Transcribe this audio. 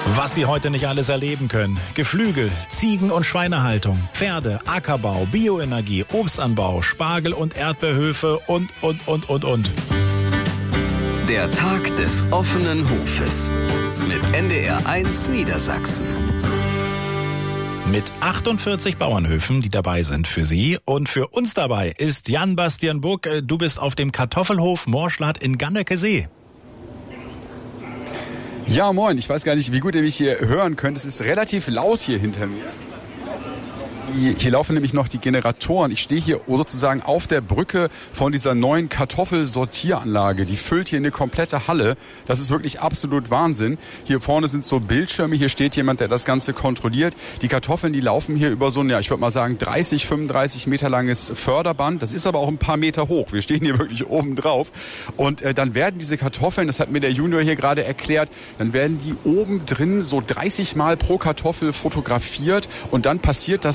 Was Sie heute nicht alles erleben können. Geflügel, Ziegen- und Schweinehaltung, Pferde, Ackerbau, Bioenergie, Obstanbau, Spargel- und Erdbeerhöfe und. Der Tag des offenen Hofes mit NDR1 Niedersachsen. Mit 48 Bauernhöfen, die dabei sind für Sie. Und für uns dabei ist Jan-Bastian Buck. Du bist auf dem Kartoffelhof Morschladt in Ganderkesee. Ja, moin. Ich weiß gar nicht, wie gut ihr mich hier hören könnt. Es ist relativ laut hier hinter mir. Hier laufen nämlich noch die Generatoren. Ich stehe hier sozusagen auf der Brücke von dieser neuen Kartoffelsortieranlage. Die füllt hier eine komplette Halle. Das ist wirklich absolut Wahnsinn. Hier vorne sind so Bildschirme. Hier steht jemand, der das Ganze kontrolliert. Die Kartoffeln, die laufen hier über so ein, ich würde mal sagen, 30, 35 Meter langes Förderband. Das ist aber auch ein paar Meter hoch. Wir stehen hier wirklich oben drauf. Und dann werden diese Kartoffeln, das hat mir der Junior hier gerade erklärt, dann werden die oben drin so 30 Mal pro Kartoffel fotografiert. Und dann passiert das